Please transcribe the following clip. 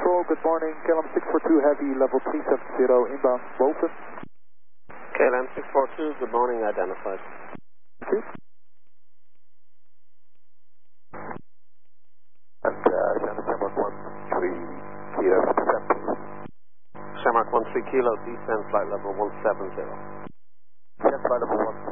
Control, good morning. KLM 642 Heavy, level 370, inbound Bolton. KLM 642, good morning, identified. Thank you. And Shamrock 13 Kilo, descent please. Shamrock 13 Kilo, descent flight level 170. Descent flight level 170.